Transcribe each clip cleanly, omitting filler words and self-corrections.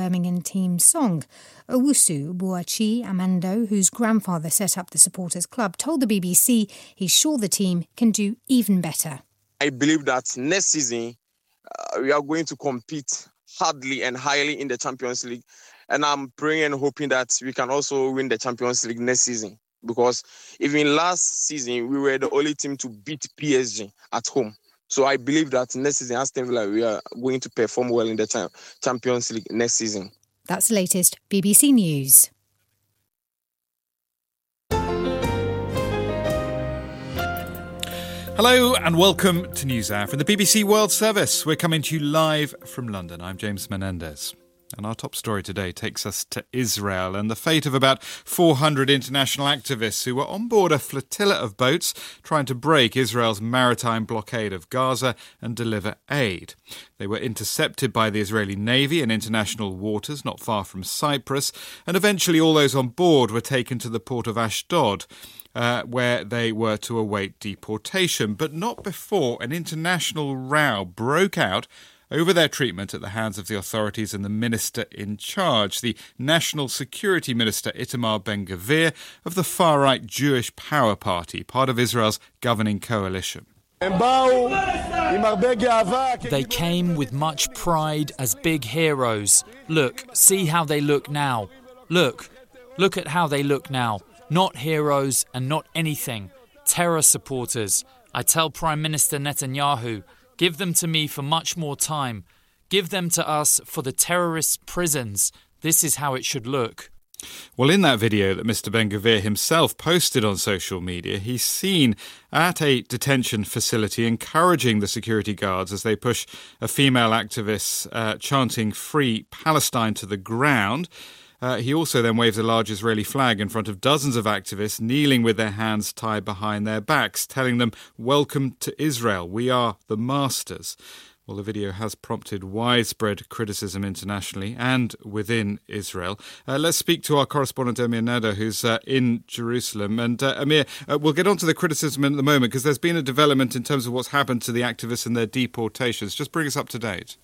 Birmingham team song. Owusu Buachi Amando, whose grandfather set up the supporters club, told the BBC he's sure the team can do even better. I believe that next season we are going to compete hardly and highly in the Champions League. And I'm praying and hoping that we can also win the Champions League next season. Because even last season, we were the only team to beat PSG at home. So I believe that next season, Aston Villa, we are going to perform well in the Champions League next season. That's the latest BBC News. Hello and welcome to NewsHour from the BBC World Service. We're coming to you live from London. I'm James Menendez. And our top story today takes us to Israel and the fate of about 400 international activists who were on board a flotilla of boats trying to break Israel's maritime blockade of Gaza and deliver aid. They were intercepted by the Israeli Navy in international waters not far from Cyprus, and eventually all those on board were taken to the port of Ashdod, where they were to await deportation, but not before an international row broke out over their treatment at the hands of the authorities and the minister in charge, the National Security Minister Itamar Ben-Gvir of the far-right Jewish Power Party, part of Israel's governing coalition. They came with much pride as big heroes. Look, see how they look now. Look at how they look now. Not heroes and not anything. Terror supporters. I tell Prime Minister Netanyahu, give them to me for much more time. Give them to us for the terrorists' prisons. This is how it should look. Well, in that video that Mr. Ben-Gvir himself posted on social media, he's seen at a detention facility encouraging the security guards as they push a female activist chanting "Free Palestine" to the ground. He also then waves a large Israeli flag in front of dozens of activists kneeling with their hands tied behind their backs, telling them, "Welcome to Israel. We are the masters." Well, the video has prompted widespread criticism internationally and within Israel. Let's speak to our correspondent Amir Nada, who's in Jerusalem. And Amir, we'll get on to the criticism in a moment because there's been a development in terms of what's happened to the activists and their deportations. Just bring us up to date.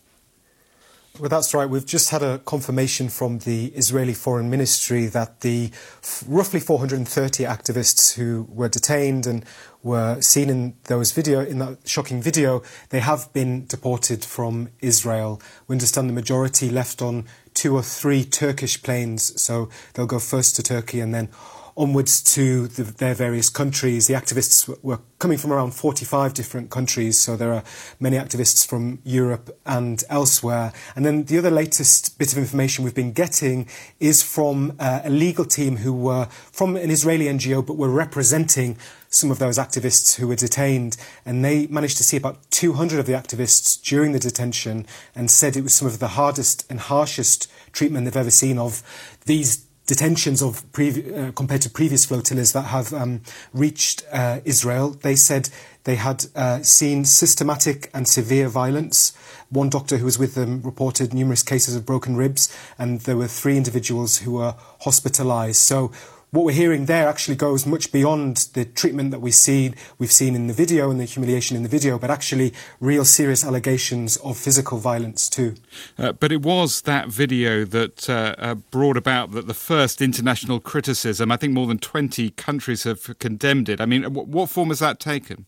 Well, that's right. We've just had a confirmation from the Israeli Foreign Ministry that the roughly 430 activists who were detained and were seen in that shocking video, they have been deported from Israel. We understand the majority left on 2 or 3 Turkish planes, so they'll go first to Turkey and then onwards to their various countries. The activists were coming from around 45 different countries, so there are many activists from Europe and elsewhere. And then the other latest bit of information we've been getting is from a legal team who were from an Israeli NGO but were representing some of those activists who were detained, and they managed to see about 200 of the activists during the detention and said it was some of the hardest and harshest treatment they've ever seen of these detentions of compared to previous flotillas that have reached Israel. They said they had seen systematic and severe violence. One doctor who was with them reported numerous cases of broken ribs, and there were 3 individuals who were hospitalised. So what we're hearing there actually goes much beyond the treatment that we've seen in the video and the humiliation in the video, but actually real serious allegations of physical violence too. But it was that video that brought about the first international criticism. I think more than 20 countries have condemned it. I mean, what form has that taken?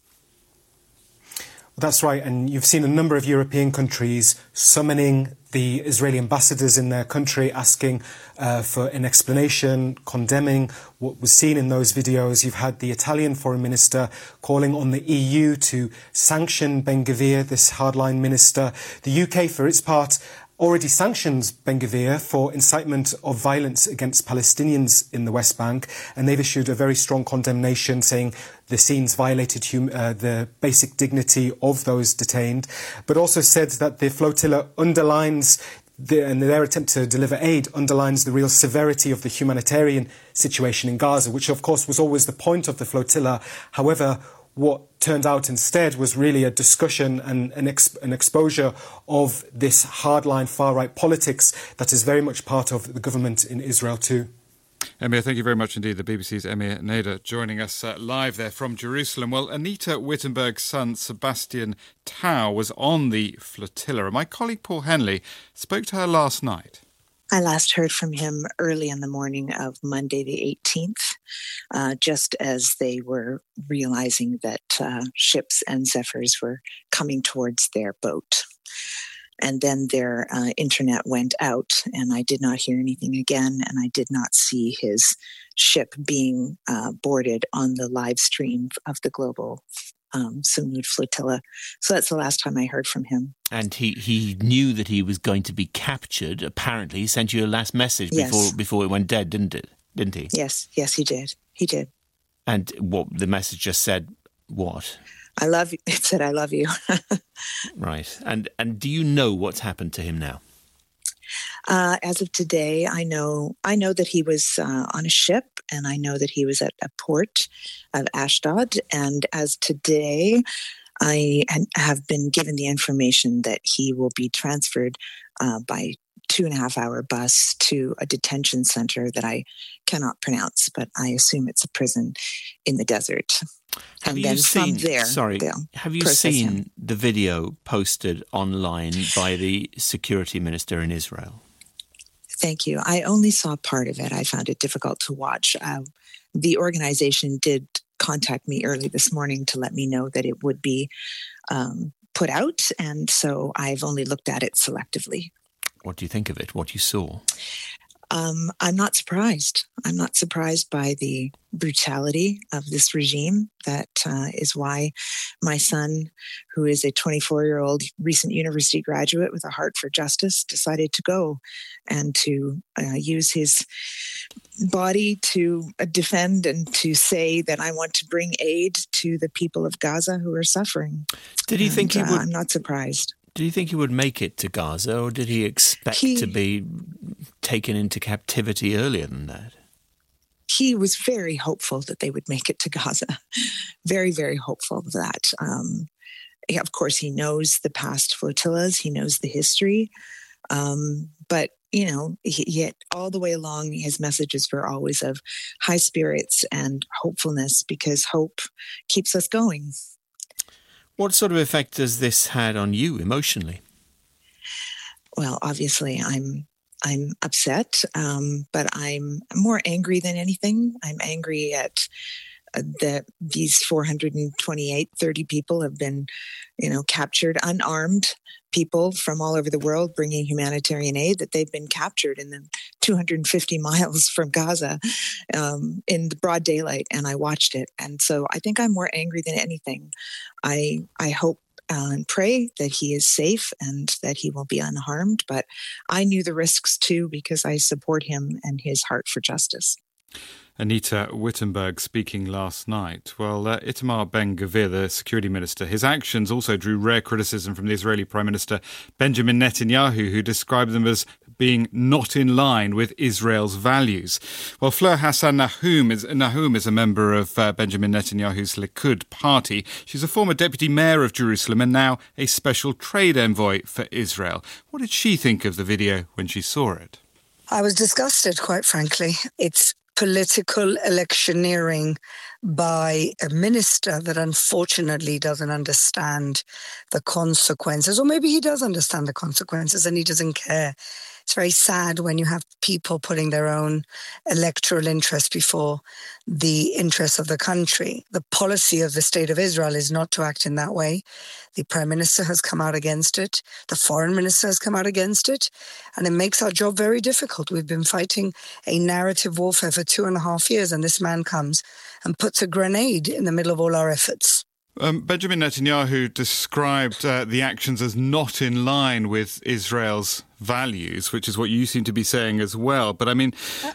That's right, and you've seen a number of European countries summoning the Israeli ambassadors in their country, asking for an explanation, condemning what was seen in those videos. You've had the Italian foreign minister calling on the EU to sanction Ben-Gvir, this hardline minister. The UK, for its part, already sanctions Ben-Gvir for incitement of violence against Palestinians in the West Bank, and they've issued a very strong condemnation saying the scenes violated the basic dignity of those detained, but also said that the flotilla underlines and their attempt to deliver aid underlines the real severity of the humanitarian situation in Gaza, which of course was always the point of the flotilla. However, what turned out instead was really a discussion and an exposure of this hardline far-right politics that is very much part of the government in Israel too. Emir, thank you very much indeed. The BBC's Emir Nada joining us live there from Jerusalem. Well, Anita Wittenberg's son, Sebastian Tau, was on the flotilla, and my colleague Paul Henley spoke to her last night. I last heard from him early in the morning of Monday the 18th, just as they were realizing that ships and Zephyrs were coming towards their boat. And then their internet went out, and I did not hear anything again, and I did not see his ship being boarded on the live stream of the global Samud flotilla. So that's the last time I heard from him. And he knew that he was going to be captured. Apparently, he sent you a last message before it went dead, didn't he? Yes, he did. He did. And what the message just said, what? I love you. It said, I love you. Right. And do you know what's happened to him now? As of today, I know that he was on a ship, and I know that he was at a port of Ashdod. And as today, I have been given the information that he will be transferred by 2.5-hour bus to a detention center that I cannot pronounce, but I assume it's a prison in the desert. Have you seen the video posted online by the security minister in Israel? Thank you. I only saw part of it. I found it difficult to watch. The organization did contact me early this morning to let me know that it would be put out, and so I've only looked at it selectively. What do you think of it? What you saw? I'm not surprised. I'm not surprised by the brutality of this regime. That is why my son, who is a 24-year-old recent university graduate with a heart for justice, decided to go and to use his body to defend and to say that I want to bring aid to the people of Gaza who are suffering. Did he think he would? I'm not surprised. Did you think he would make it to Gaza, or did he expect to be taken into captivity earlier than that? He was very hopeful that they would make it to Gaza. Very, very hopeful of that. Of course, he knows the past flotillas. He knows the history. But, yet all the way along, his messages were always of high spirits and hopefulness, because hope keeps us going. What sort of effect has this had on you emotionally? Well, obviously, I'm upset, but I'm more angry than anything. I'm angry at that these 30 people have been, captured, unarmed people from all over the world bringing humanitarian aid, that they've been captured in the 250 miles from Gaza in the broad daylight, and I watched it. And so I think I'm more angry than anything. I hope and pray that he is safe and that he will be unharmed, but I knew the risks too, because I support him and his heart for justice. Anita Wittenberg speaking last night. Well, Itamar Ben-Gvir, the security minister, his actions also drew rare criticism from the Israeli Prime Minister Benjamin Netanyahu, who described them as being not in line with Israel's values. Well, Fleur Hassan Nahum is a member of Benjamin Netanyahu's Likud party. She's a former deputy mayor of Jerusalem and now a special trade envoy for Israel. What did she think of the video when she saw it? I was disgusted, quite frankly. It's political electioneering by a minister that unfortunately doesn't understand the consequences, or maybe he does understand the consequences and he doesn't care. It's very sad when you have people putting their own electoral interest before the interests of the country. The policy of the State of Israel is not to act in that way. The Prime Minister has come out against it. The Foreign Minister has come out against it. And it makes our job very difficult. We've been fighting a narrative warfare for 2.5 years, and this man comes and puts a grenade in the middle of all our efforts. Benjamin Netanyahu described the actions as not in line with Israel's values, which is what you seem to be saying as well. But I mean,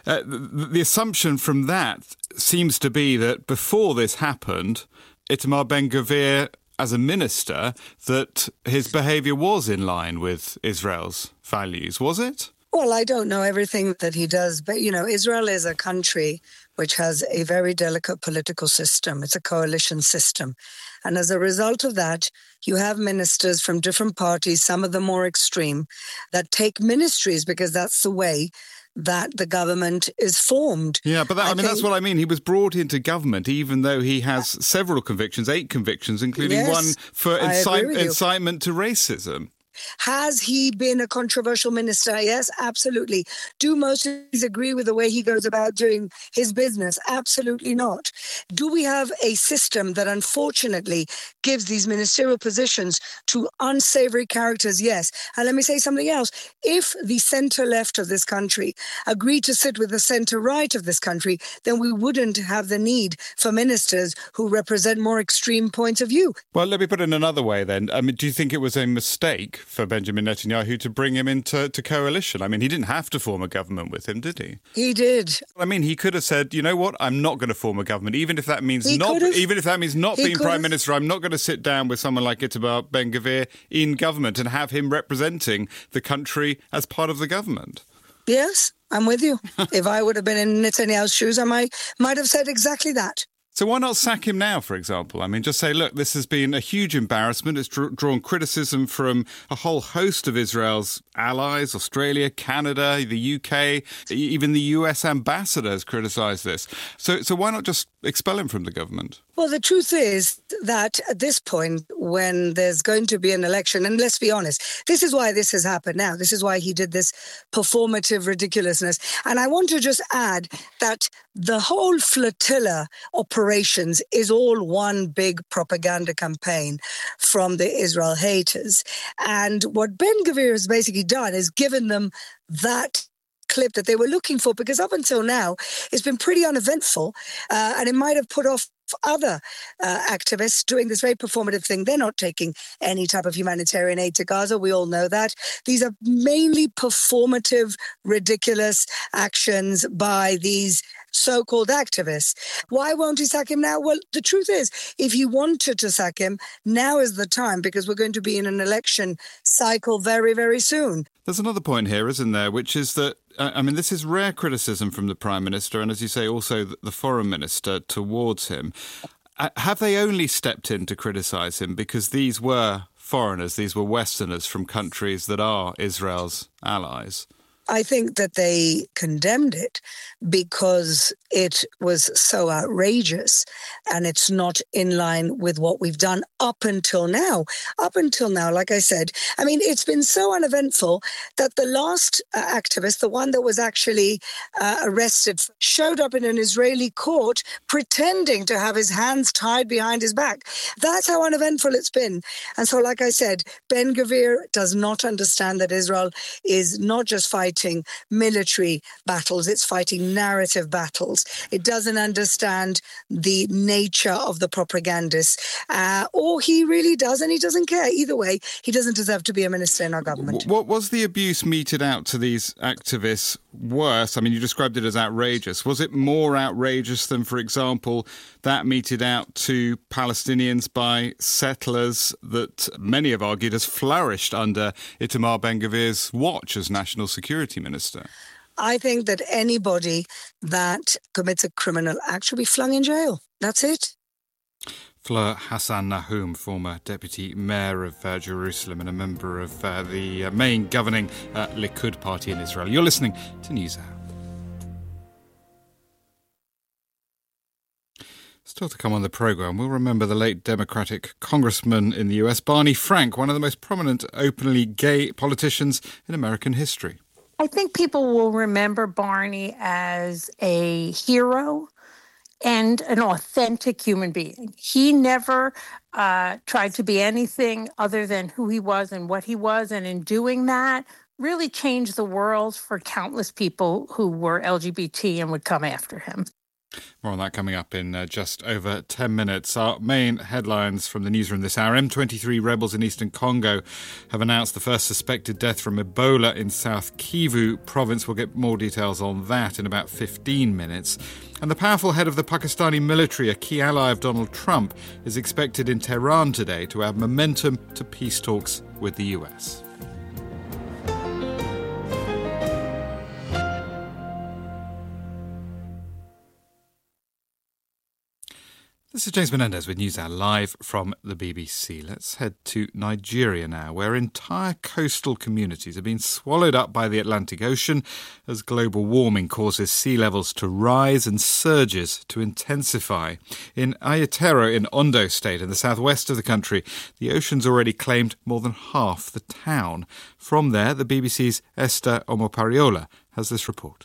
the assumption from that seems to be that before this happened, Itamar Ben-Gvir, as a minister, that his behaviour was in line with Israel's values, was it? Well, I don't know everything that he does, but, Israel is a country which has a very delicate political system. It's a coalition system. And as a result of that, you have ministers from different parties, some of them more extreme, that take ministries because that's the way that the government is formed. Yeah, but that's what I mean. He was brought into government, even though he has several convictions, 8 convictions, including one for incitement to racism. Has he been a controversial minister? Yes, absolutely. Do most of us agree with the way he goes about doing his business? Absolutely not. Do we have a system that unfortunately gives these ministerial positions to unsavory characters? Yes. And let me say something else. If the center-left of this country agreed to sit with the center-right of this country, then we wouldn't have the need for ministers who represent more extreme points of view. Well, let me put it another way then. I mean, do you think it was a mistake for Benjamin Netanyahu to bring him into coalition? I mean, he didn't have to form a government with him, did he? He did. I mean, he could have said, you know what, I'm not going to form a government, even if that means not being Prime Minister. I'm not going to sit down with someone like Itamar Ben-Gvir in government and have him representing the country as part of the government. Yes, I'm with you. If I would have been in Netanyahu's shoes, I might have said exactly that. So why not sack him now, for example? I mean, just say, look, this has been a huge embarrassment. It's drawn criticism from a whole host of Israel's allies, Australia, Canada, the UK, even the US ambassador has criticised this. So why not just expel him from the government? Well, the truth is that at this point, when there's going to be an election, and let's be honest, this is why this has happened now. This is why he did this performative ridiculousness. And I want to just add that the whole flotilla operations is all one big propaganda campaign from the Israel haters. And what Ben-Gvir has basically done is given them that clip that they were looking for, because up until now, it's been pretty uneventful, and it might have put off other activists doing this very performative thing. They're not taking any type of humanitarian aid to Gaza. We all know that. These are mainly performative, ridiculous actions by these so-called activists. Why won't he sack him now? Well, the truth is, if he wanted to sack him, now is the time, because we're going to be in an election cycle very, very soon. There's another point here, isn't there, which is that, I mean, this is rare criticism from the Prime Minister and, as you say, also the Foreign Minister towards him. Have they only stepped in to criticise him because these were foreigners, these were Westerners from countries that are Israel's allies? I think that they condemned it because it was so outrageous and it's not in line with what we've done up until now. Up until now, like I said, I mean, it's been so uneventful that the last activist, the one that was actually arrested, showed up in an Israeli court pretending to have his hands tied behind his back. That's how uneventful it's been. And so, like I said, Ben-Gvir does not understand that Israel is not just fighting military battles, it's fighting narrative battles. It doesn't understand the nature of the propagandists, or he really does, and he doesn't care. Either way, he doesn't deserve to be a minister in our government. What was the abuse meted out to these activists worse? I mean, you described it as outrageous. Was it more outrageous than, for example, that meted out to Palestinians by settlers that many have argued has flourished under Itamar Ben-Gvir's watch as National Security Minister? I think that anybody that commits a criminal act should be flung in jail. That's it. Fleur Hassan-Nahum, former deputy mayor of Jerusalem and a member of the main governing Likud party in Israel. You're listening to NewsHour. Still to come on the programme, we'll remember the late Democratic congressman in the US, Barney Frank, one of the most prominent openly gay politicians in American history. I think people will remember Barney as a hero and an authentic human being. He never tried to be anything other than who he was and what he was, and in doing that, really changed the world for countless people who were LGBT and would come after him. More on that coming up in just over 10 minutes. Our main headlines from the newsroom this hour. M23 rebels in eastern Congo have announced the first suspected death from Ebola in South Kivu province. We'll get more details on that in about 15 minutes. And the powerful head of the Pakistani military, a key ally of Donald Trump, is expected in Tehran today to add momentum to peace talks with the US. This is James Menendez with NewsHour live from the BBC. Let's head to Nigeria now, where entire coastal communities are being swallowed up by the Atlantic Ocean as global warming causes sea levels to rise and surges to intensify. In Ayetoro in Ondo State, in the southwest of the country, the ocean's already claimed more than half the town. From there, the BBC's Esther Omopariola has this report.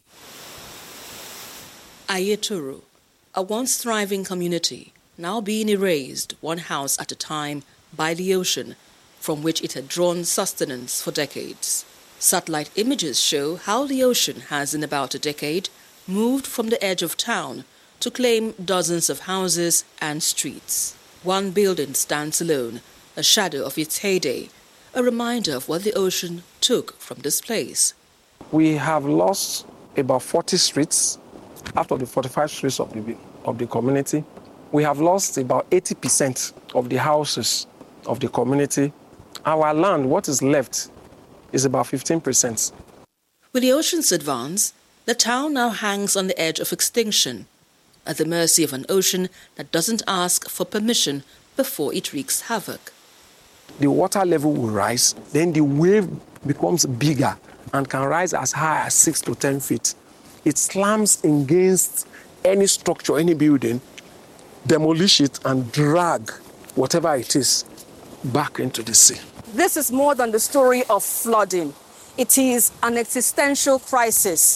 Ayetoro, a once thriving community, now being erased one house at a time by the ocean, from which it had drawn sustenance for decades. Satellite images show how the ocean has, in about a decade, moved from the edge of town to claim dozens of houses and streets. One building stands alone, a shadow of its heyday, a reminder of what the ocean took from this place. We have lost about 40 streets out of the 45 streets of the community. We have lost about 80% of the houses of the community. Our land, what is left, is about 15%. With the ocean's advance, the town now hangs on the edge of extinction, at the mercy of an ocean that doesn't ask for permission before it wreaks havoc. The water level will rise, then the wave becomes bigger and can rise as high as 6 to 10 feet. It slams against any structure, any building, demolish it and drag whatever it is back into the sea. This is more than the story of flooding. It is an existential crisis.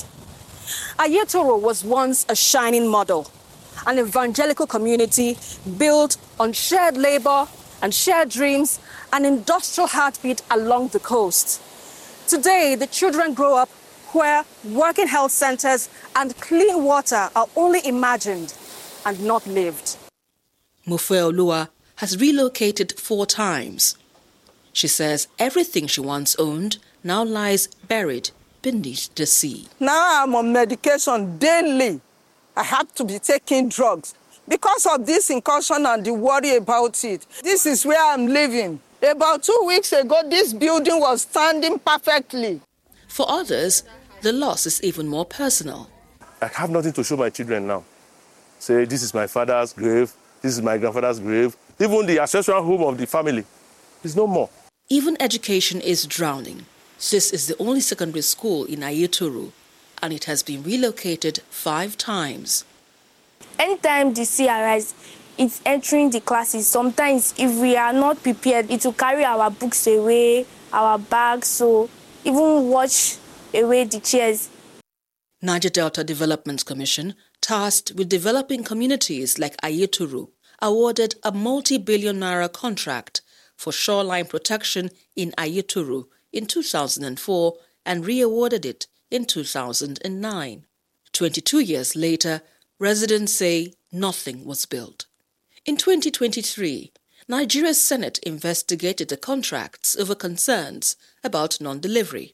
Ayetoro was once a shining model, an evangelical community built on shared labor and shared dreams, an industrial heartbeat along the coast. Today, the children grow up where working health centers and clean water are only imagined and not lived. Mofeoluwa has relocated 4 times. She says everything she once owned now lies buried beneath the sea. Now I'm on medication daily. I have to be taking drugs because of this incursion and the worry about it. This is where I'm living. About 2 weeks ago, this building was standing perfectly. For others, the loss is even more personal. I have nothing to show my children now. Say, this is my father's grave, this is my grandfather's grave. Even the ancestral home of the family is no more. Even education is drowning. This is the only secondary school in Ayetoro, and it has been relocated 5 times. Anytime the sea arises, it's entering the classes. Sometimes, if we are not prepared, it will carry our books away, our bags, so even wash away the chairs. Niger Delta Development Commission, tasked with developing communities like Ayetoro, awarded a multi-billion naira contract for shoreline protection in Ayetoro in 2004 and re-awarded it in 2009. 22 years later, residents say nothing was built. In 2023, Nigeria's Senate investigated the contracts over concerns about non-delivery.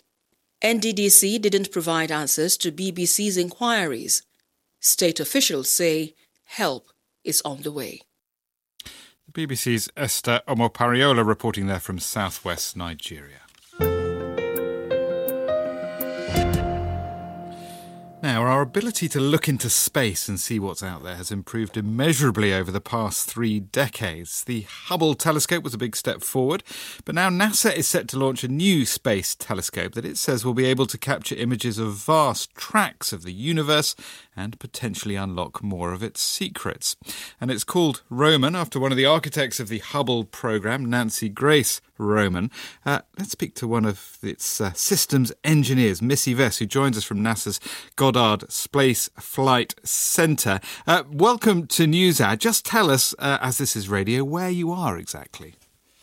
NDDC didn't provide answers to BBC's inquiries. State officials say help is on the way. The BBC's Esther Omopariola reporting there from southwest Nigeria. Now, our ability to look into space and see what's out there has improved immeasurably over the past 3 decades. The Hubble telescope was a big step forward, but now NASA is set to launch a new space telescope that it says will be able to capture images of vast tracts of the universe and potentially unlock more of its secrets. And it's called Roman, after one of the architects of the Hubble program, Nancy Grace Roman. Let's speak to one of its systems engineers, Missy Vess, who joins us from NASA's Goddard Space Flight Centre. Welcome to NewsHour. Just tell us, as this is radio, where you are exactly.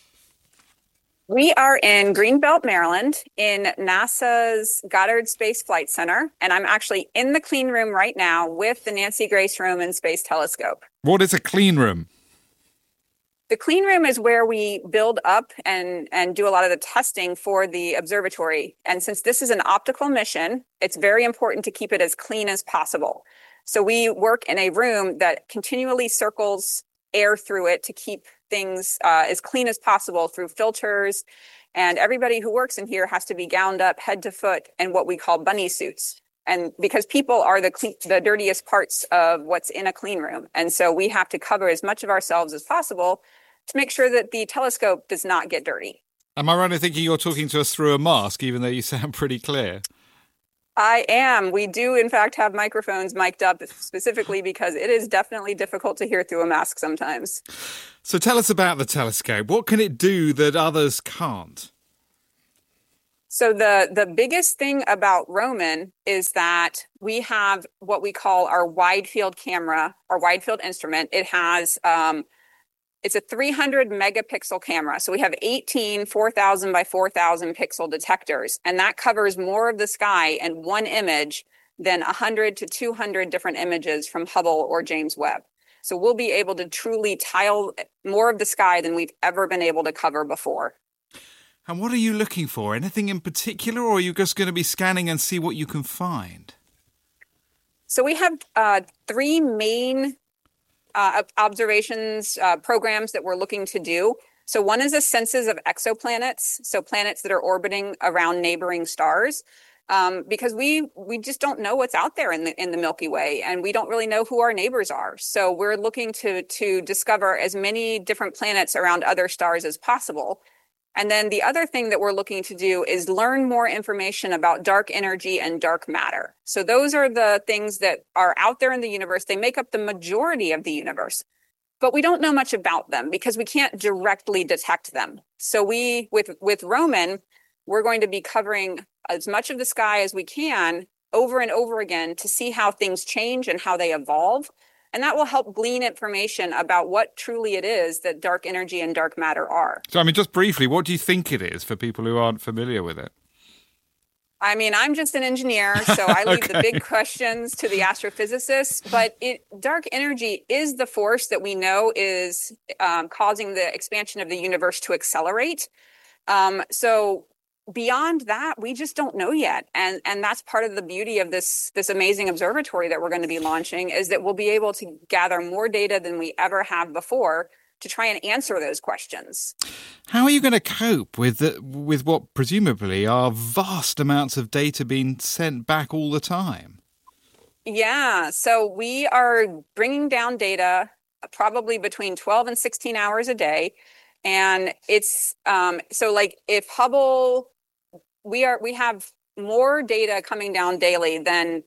We are in Greenbelt, Maryland, in NASA's Goddard Space Flight Center, and I'm actually in the clean room right now with the Nancy Grace Roman Space Telescope. What is a clean room? The clean room is where we build up and do a lot of the testing for the observatory. And since this is an optical mission, it's very important to keep it as clean as possible. So we work in a room that continually circles air through it to keep things as clean as possible through filters. And everybody who works in here has to be gowned up head to foot in what we call bunny suits. And because people are the dirtiest parts of what's in a clean room. And so we have to cover as much of ourselves as possible to make sure that the telescope does not get dirty. Am I right in thinking you're talking to us through a mask, even though you sound pretty clear? I am. We do, in fact, have microphones mic'd up specifically because it is definitely difficult to hear through a mask sometimes. So tell us about the telescope. What can it do that others can't? So the biggest thing about Roman is that we have what we call our wide field camera, our wide field instrument. It has it's a 300 megapixel camera. So we have 18 4,000 by 4,000 pixel detectors, and that covers more of the sky in one image than 100 to 200 different images from Hubble or James Webb. So we'll be able to truly tile more of the sky than we've ever been able to cover before. And what are you looking for? Anything in particular, or are you just going to be scanning and see what you can find? So we have three main observations programs that we're looking to do. So one is a census of exoplanets, so planets that are orbiting around neighboring stars, because we just don't know what's out there in the Milky Way, and we don't really know who our neighbors are. So we're looking to discover as many different planets around other stars as possible. And then the other thing that we're looking to do is learn more information about dark energy and dark matter. So those are the things that are out there in the universe. They make up the majority of the universe, but we don't know much about them because we can't directly detect them. So with Roman, we're going to be covering as much of the sky as we can over and over again to see how things change and how they evolve. And that will help glean information about what truly it is that dark energy and dark matter are. So, just briefly, what do you think it is for people who aren't familiar with it? I'm just an engineer, so I leave the big questions to the astrophysicists. But dark energy is the force that we know is causing the expansion of the universe to accelerate. So beyond that, we just don't know yet. And that's part of the beauty of this amazing observatory that we're going to be launching, is that we'll be able to gather more data than we ever have before to try and answer those questions. How are you going to cope with what presumably are vast amounts of data being sent back all the time? Yeah, so we are bringing down data probably between 12 and 16 hours a day. And it's if Hubble, we have more data coming down daily than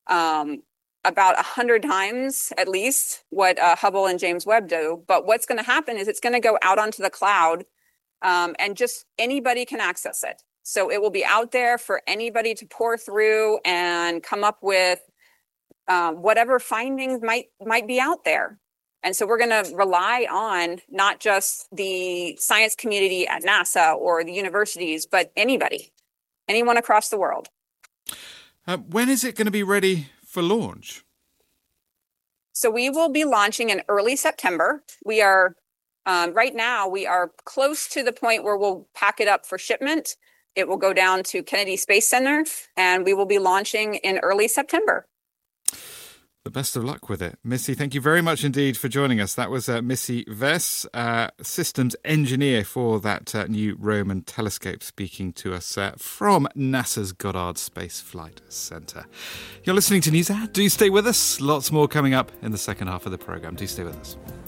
about 100 times at least what Hubble and James Webb do. But what's going to happen is it's going to go out onto the cloud, and just anybody can access it. So it will be out there for anybody to pour through and come up with whatever findings might be out there. And so we're going to rely on not just the science community at NASA or the universities, but anyone across the world. When is it going to be ready for launch? So we will be launching in early September. We are, right now, we are close to the point where we'll pack it up for shipment. It will go down to Kennedy Space Center, and we will be launching in early September. The best of luck with it. Missy, thank you very much indeed for joining us. That was Missy Vess, systems engineer for that new Roman telescope, speaking to us from NASA's Goddard Space Flight Center. You're listening to NewsHour. Do stay with us. Lots more coming up in the second half of the programme. Do stay with us.